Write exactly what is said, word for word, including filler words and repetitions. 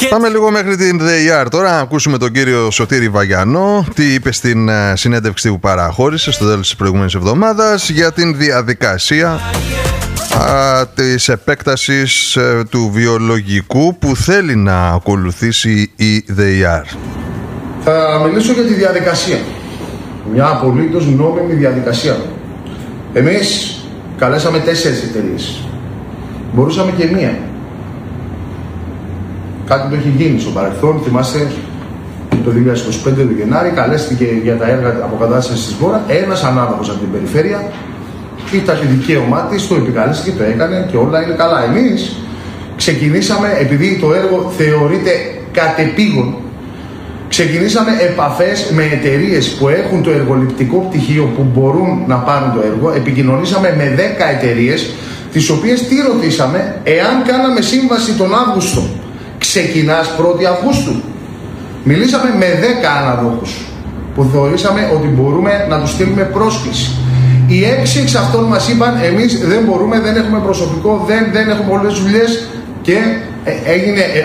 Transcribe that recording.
Πάμε λίγο μέχρι την ΔΕΙΑΡ τώρα να ακούσουμε τον κύριο Σωτήρη Βαγιανό τι είπε στην συνέντευξη που παραχώρησε στο τέλος της προηγούμενης εβδομάδας για την διαδικασία α, της επέκτασης α, του βιολογικού που θέλει να ακολουθήσει η ΔΕΙΑΡ. Θα μιλήσω για τη διαδικασία. Μια απολύτως νόμιμη διαδικασία. Εμείς καλέσαμε τέσσερις εταιρείες. Μπορούσαμε και μία. Κάτι το έχει γίνει στο παρελθόν. Θυμάστε το δύο χιλιάδες είκοσι πέντε του Γενάρη καλέστηκε για τα έργα αποκατάστασης της Βόρα ένας ανάδοχος από την περιφέρεια. Ήταν και δικαίωμά της, το επικαλέστηκε, το έκανε και όλα είναι καλά. Εμείς ξεκινήσαμε, επειδή το έργο θεωρείται κατεπήγον, ξεκινήσαμε επαφές με εταιρείες που έχουν το εργοληπτικό πτυχίο που μπορούν να πάρουν το έργο. Επικοινωνήσαμε με δέκα εταιρείες, τις οποίες τι ρωτήσαμε, εάν κάναμε σύμβαση τον Αύγουστο, ξεκινάς πρώτη Αυγούστου. Μιλήσαμε με δέκα αναδόχους που θεωρήσαμε ότι μπορούμε να τους στείλουμε πρόσκληση. Οι έξι εξ αυτών μας είπαν, εμείς δεν μπορούμε, δεν έχουμε προσωπικό, δεν, δεν έχουμε πολλές δουλειές και έγινε